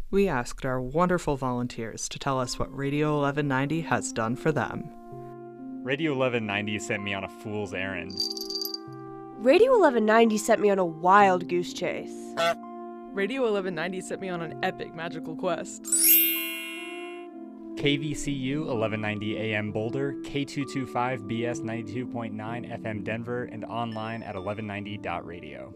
We asked our wonderful volunteers to tell us what Radio 1190 has done for them. Radio 1190 sent me on a fool's errand. Radio 1190 sent me on a wild goose chase. Radio 1190 sent me on an epic magical quest. KVCU 1190 AM Boulder, K225BS 92.9 FM Denver, and online at 1190.radio.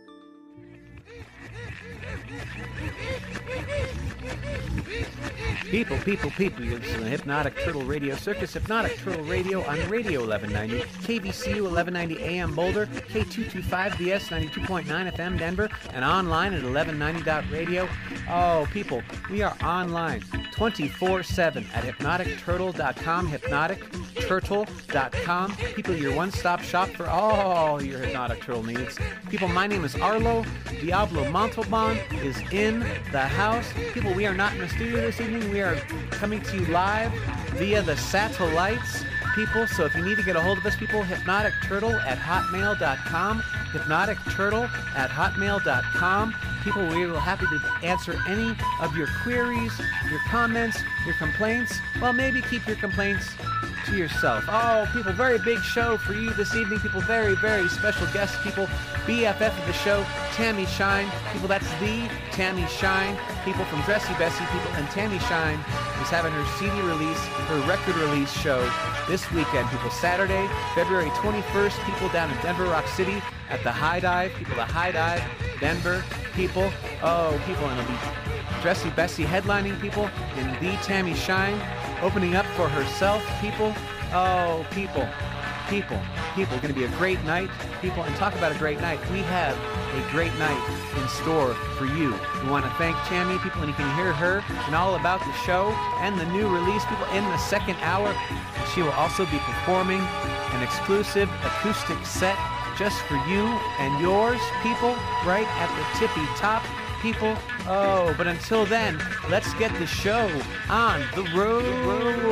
People, you're listening to the Hypnotic Turtle Radio Circus, Hypnotic Turtle Radio on Radio 1190, KVCU 1190 AM Boulder, K225BS 92.9 FM Denver, and online at 1190.radio. Oh, people, we are online 24/7 at hypnoticturtle.com, hypnoticturtle.com. People, your one-stop shop for all your Hypnotic Turtle needs. People, my name is Arlo. Diablo Montalban is in the house. People, we are not in the studio this evening. We are coming to you live via the satellites, people. So if you need to get a hold of us, people, hypnoticturtle@hotmail.com, hypnoticturtle@hotmail.com. People, we will happy to answer any of your queries, your comments, your complaints. Well, maybe keep your complaints to yourself. Oh, people, very big show for you this evening. People, very, very special guests. People, BFF of the show, Tammy Shine. People, that's the Tammy Shine. People from Dressy Bessie. People, and Tammy Shine is having her CD release, her record release show this weekend. People, Saturday, February 21st. People down in Denver Rock City at the High Dive. People, the High Dive, Denver. People, oh, people, and it'll be Dressy Bessie headlining, people, and the Tammy Shine opening up for herself, people. Oh, people, going to be a great night, people. And talk about a great night. We have a great night in store for you. We want to thank Tammy, people, and you can hear her and all about the show and the new release, people, in the second hour. She will also be performing an exclusive acoustic set just for you and yours, people, right at the tippy top, people. Oh, but until then, let's get the show on the road.